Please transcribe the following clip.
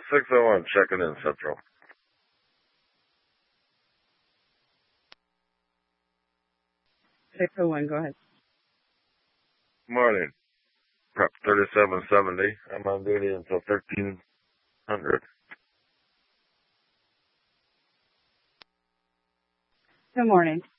601, checking in, Central. Go ahead. Morning. Prep 3770. I'm on duty until 1300. Good morning.